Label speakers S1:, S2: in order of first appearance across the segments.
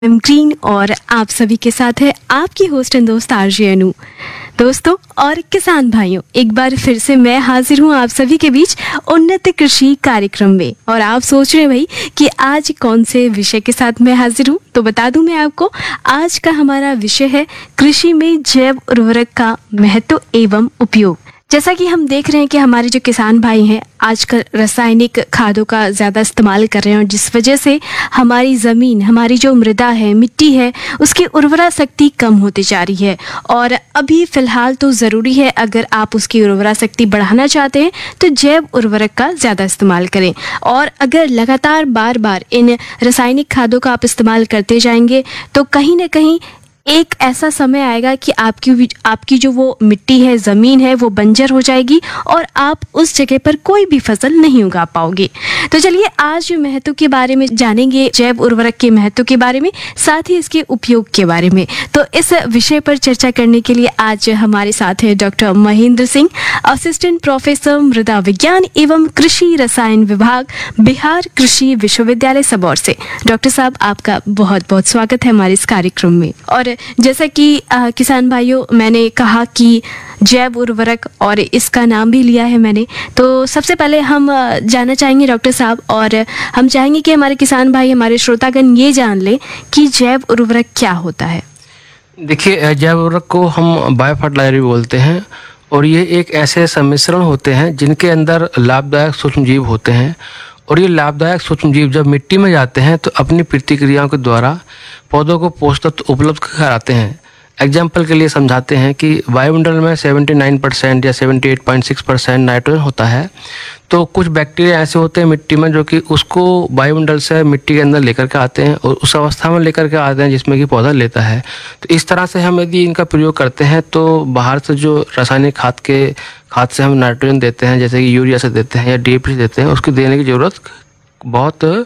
S1: M green और आप सभी के साथ है आपकी होस्ट एंड दोस्त आरजे अनु। दोस्तों और किसान भाइयों, एक बार फिर से मैं हाजिर हूँ आप सभी के बीच उन्नत कृषि कार्यक्रम में। और आप सोच रहे हैं भाई कि आज कौन से विषय के साथ मैं हाजिर हूँ, तो बता दूं मैं आपको, आज का हमारा विषय है कृषि में जैव उर्वरक का महत्व एवं उपयोग। जैसा कि हम देख रहे हैं कि हमारे जो किसान भाई हैं आजकल रासायनिक खादों का ज़्यादा इस्तेमाल कर रहे हैं और जिस वजह से हमारी ज़मीन, हमारी जो मृदा है, मिट्टी है, उसकी उर्वरा शक्ति कम होती जा रही है। और अभी फ़िलहाल तो ज़रूरी है, अगर आप उसकी उर्वरा शक्ति बढ़ाना चाहते हैं तो जैव उर्वरक का ज़्यादा इस्तेमाल करें। और अगर लगातार बार बार इन रासायनिक खादों का आप इस्तेमाल करते जाएंगे तो कहीं ना कहीं एक ऐसा समय आएगा कि आपकी जो वो मिट्टी है, ज़मीन है, वो बंजर हो जाएगी और आप उस जगह पर कोई भी फसल नहीं उगा पाओगे। तो चलिए आज महत्व के बारे में जानेंगे, जैव उर्वरक के महत्व के बारे में, साथ ही इसके उपयोग के बारे में। तो इस विषय पर चर्चा करने के लिए आज हमारे साथ है doctor Mahendra Singh, assistant professor मृदा विज्ञान एवं कृषि रसायन विभाग, बिहार कृषि विश्वविद्यालय सबौर से। डॉक्टर साहब, आपका बहुत बहुत स्वागत है हमारे इस कार्यक्रम में। और जैसा कि किसान भाइयों, मैंने कहा कि जैव उर्वरक और इसका नाम भी लिया है मैंने, तो सबसे पहले हम जानना चाहेंगे डॉक्टर साहब, और हम चाहेंगे कि हमारे किसान भाई, हमारे श्रोतागण ये जान लें कि जैव उर्वरक क्या होता है।
S2: देखिए, जैव उर्वरक को हम बायो फर्टिलाइजर भी बोलते हैं और ये एक ऐसे सम्मिश्रण होते हैं जिनके अंदर लाभदायक सूक्ष्मजीव होते हैं। और ये लाभदायक सूक्ष्मजीव जब मिट्टी में जाते हैं तो अपनी प्रतिक्रियाओं के द्वारा पौधों को पोषक तत्व उपलब्ध कराते हैं। एग्जाम्पल के लिए समझाते हैं कि वायुमंडल में 79% या 78.6% नाइट्रोजन होता है, तो कुछ बैक्टीरिया ऐसे होते हैं मिट्टी में जो कि उसको वायुमंडल से मिट्टी के अंदर लेकर के आते हैं और उस अवस्था में लेकर के आते हैं जिसमें कि पौधा लेता है। तो इस तरह से हम यदि इनका प्रयोग करते हैं तो बाहर से जो रासायनिक खाद से हम नाइट्रोजन देते हैं, जैसे कि यूरिया से देते हैं या डीएपी देते हैं, उसकी देने की ज़रूरत बहुत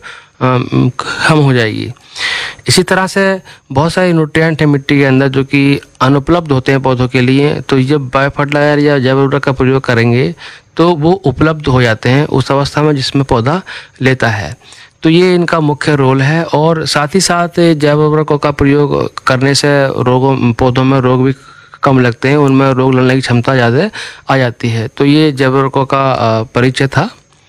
S2: कम हो जाएगी। इसी तरह से बहुत सारे न्यूट्रिएंट हैं मिट्टी के अंदर जो कि अनुपलब्ध होते हैं पौधों के लिए, तो जब बायो फर्टिलाइजर या जैव उर्वरक का प्रयोग करेंगे तो वो उपलब्ध हो जाते हैं उस अवस्था में जिसमें पौधा लेता है। तो ये इनका मुख्य रोल है। और साथ ही साथ जैव उर्वरकों का प्रयोग करने से पौधों में रोग भी कम लगते हैं, उनमें रोग लड़ने की क्षमता ज़्यादा आ जाती है। तो ये जैव उर्वरकों का परिचय था।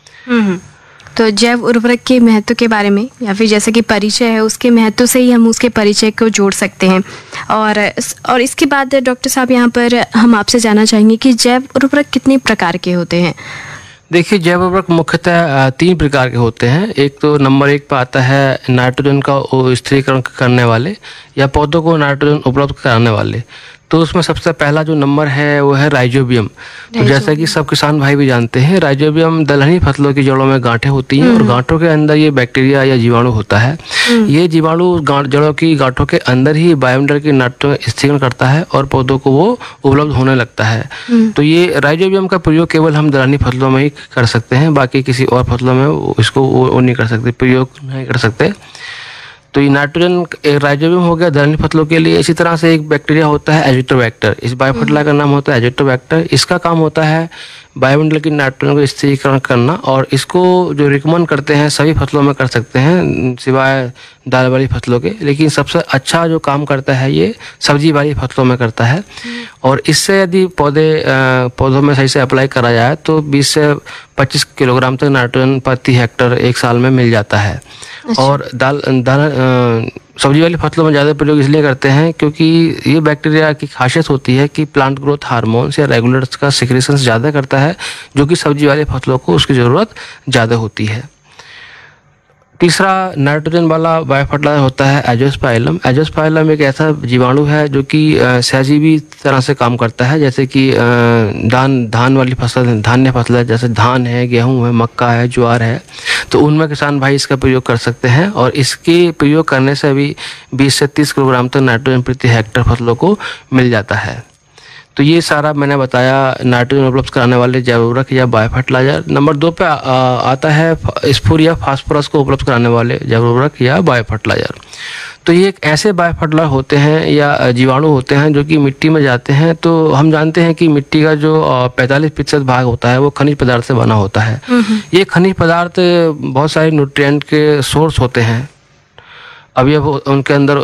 S1: तो जैव उर्वरक के महत्व के बारे में, या फिर जैसे कि परिचय है, उसके महत्व से ही हम उसके परिचय को जोड़ सकते हैं। और इसके बाद डॉक्टर साहब, यहाँ पर हम आपसे जानना चाहेंगे कि जैव उर्वरक कितने प्रकार के होते हैं।
S2: देखिए, जैव उर्वरक मुख्यतः 3 प्रकार के होते हैं। एक तो नंबर 1 पर आता है नाइट्रोजन का स्थिरीकरण करने वाले या पौधों को नाइट्रोजन उपलब्ध कराने वाले। तो उसमें सबसे पहला जो नंबर है वो है राइजोबियम। तो जैसा कि सब किसान भाई भी जानते हैं, राइजोबियम दलहनी फसलों की जड़ों में गांठें होती हैं और गांठों के अंदर ये बैक्टीरिया या जीवाणु होता है। ये जीवाणु जड़ों की गांठों के अंदर ही वायुमंडल की नाइट्रोजन स्थिरीकरण करता है और पौधों को वो उपलब्ध होने लगता है। तो ये राइजोबियम का प्रयोग केवल हम दलहनी फसलों में ही कर सकते हैं, बाकी किसी और फसलों में इसको वो नहीं कर सकते, प्रयोग नहीं कर सकते। तो ये नाइट्रोजन एक राइजोबियम हो गया दलहनी फसलों के लिए। इसी तरह से एक बैक्टीरिया होता है एजिटोबैक्टर, इस बायो फर्टिलाइजर का नाम होता है एजिटोबैक्टर। इसका काम होता है वायुमंडल की नाइट्रोजन को स्थिरीकरण करना, और इसको जो रिकमेंड करते हैं सभी फसलों में कर सकते हैं सिवाय दाल वाली फसलों के, लेकिन सबसे अच्छा जो काम करता है ये सब्जी वाली फसलों में करता है। और इससे यदि पौधों में सही से अप्लाई करा जाए तो 20 से 25 किलोग्राम तक नाइट्रोजन प्रति हेक्टर एक साल में मिल जाता है। और सब्जी वाली फसलों में ज़्यादा प्रयोग इसलिए करते हैं क्योंकि ये बैक्टीरिया की खासियत होती है कि प्लांट ग्रोथ हार्मोन्स या रेगुलेटर्स का सिक्रेशन ज़्यादा करता है, जो कि सब्जी वाली फसलों को उसकी ज़रूरत ज़्यादा होती है। तीसरा नाइट्रोजन वाला बायो फर्टिलाइजर होता है एजोस्पाइलम। एजोस्पाइलम एक ऐसा जीवाणु है जो कि सहजीवी तरह से काम करता है, जैसे कि धान वाली फसल, धान्य फसल है, जैसे धान है, गेहूं है, मक्का है, ज्वार है, तो उनमें किसान भाई इसका प्रयोग कर सकते हैं। और इसके प्रयोग करने से भी 20 से 30 किलोग्राम तक नाइट्रोजन प्रति हेक्टर फसलों को मिल जाता है। तो ये सारा मैंने बताया नाइट्रोजन उपलब्ध कराने वाले जैव उर्वरक या बायो फर्टिलाइजर। नंबर 2 पे आता है स्फूर या फास्फोरस को उपलब्ध कराने वाले जैव उर्वरक या बायो फर्टिलाइजर। तो ये एक ऐसे बायो फर्टिलाइजर होते हैं या जीवाणु होते हैं जो कि मिट्टी में जाते हैं। तो हम जानते हैं कि मिट्टी का जो 45% भाग होता है वो खनिज पदार्थ से बना होता है। ये खनिज पदार्थ बहुत सारे न्यूट्रिएंट के सोर्स होते हैं अवयव उनके अंदर